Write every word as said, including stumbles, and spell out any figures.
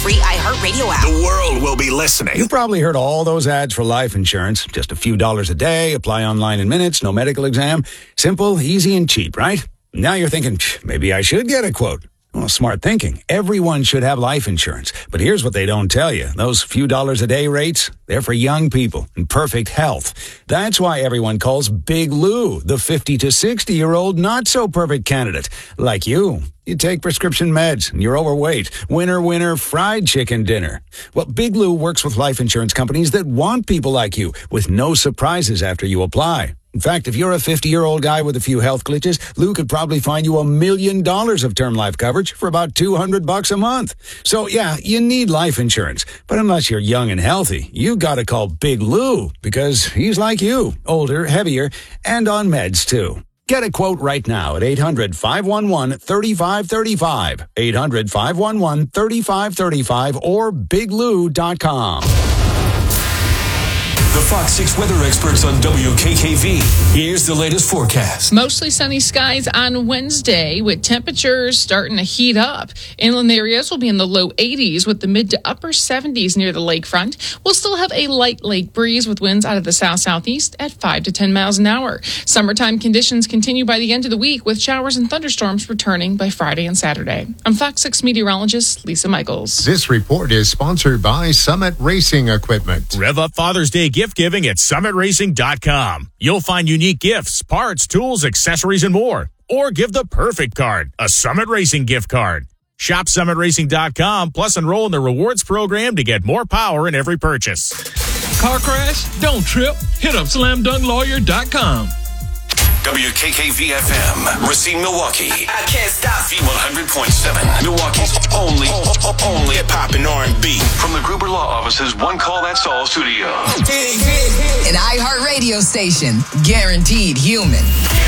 Free iHeartRadio app. The world will be listening. You've probably heard all those ads for life insurance. Just a few dollars a day, apply online in minutes, no medical exam. Simple, easy, and cheap, right? Now you're thinking, maybe I should get a quote. Well, smart thinking. Everyone should have life insurance. But here's what they don't tell you. Those few dollars a day rates, they're for young people in perfect health. That's why everyone calls Big Lou the fifty to sixty-year-old not-so-perfect candidate. Like you. You take prescription meds and you're overweight. Winner, winner, fried chicken dinner. Well, Big Lou works with life insurance companies that want people like you with no surprises after you apply. In fact, if you're a fifty-year-old guy with a few health glitches, Lou could probably find you a million dollars of term life coverage for about two hundred bucks a month. So, yeah, you need life insurance. But unless you're young and healthy, you gotta call Big Lou because he's like you, older, heavier, and on meds, too. Get a quote right now at eight hundred, five one one, three five three five, eight hundred, five one one, three five three five, or big lou dot com. The Fox six weather experts on W K K V. Here's the latest forecast. Mostly sunny skies on Wednesday with temperatures starting to heat up. Inland areas will be in the low eighties with the mid to upper seventies near the lakefront. We'll still have a light lake breeze with winds out of the south-southeast at five to ten miles an hour. Summertime conditions continue by the end of the week with showers and thunderstorms returning by Friday and Saturday. I'm Fox six meteorologist Lisa Michaels. This report is sponsored by Summit Racing Equipment. Rev up Father's Day gift giving at summit racing dot com. You'll find unique gifts, parts, tools, accessories, and more. Or give the perfect card, a Summit Racing gift card. Shop summit racing dot com, plus enroll in the rewards program to get more power in every purchase. Car crash? Don't trip. Hit up slam dunk lawyer dot com. W K K V F M, Racine, Milwaukee. I can't stop. V one hundred point seven, Milwaukee's only, only at poppin' R and B. From the Gruber Law Office's One Call That's All studio. An iHeartRadio station, guaranteed human.